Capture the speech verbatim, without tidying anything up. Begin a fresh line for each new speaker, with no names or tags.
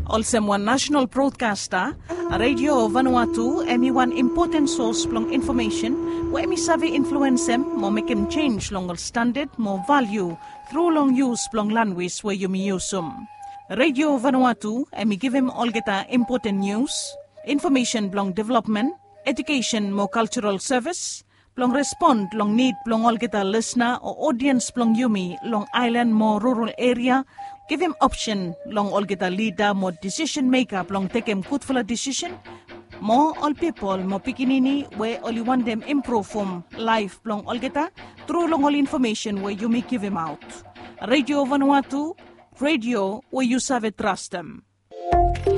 Also one national broadcaster, Radio Vanuatu, emi one important source plong information, where emi savi influence em, mo make him change long standard, more value, through long use plong language where you me use um. Radio Vanuatu, emi give him all geta important news, information plong development, education more cultural service, plong respond long need plong all geta listener or audience plong yumi long island more rural area. Give him option long all get a leader, more decision maker, long take him good for a decision. More all people, more pikinini, where all you want them improve from life, long all get a through long all information where you may give him out. Radio Vanuatu, radio where you serve trust them.